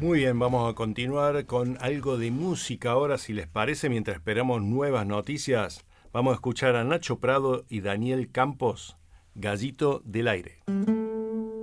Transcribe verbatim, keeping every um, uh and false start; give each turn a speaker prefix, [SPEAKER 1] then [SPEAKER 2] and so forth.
[SPEAKER 1] Muy bien, vamos a continuar con algo de música ahora, si les parece, mientras esperamos nuevas noticias. Vamos a escuchar a Nacho Prado y Daniel Campos, Gallito del Aire.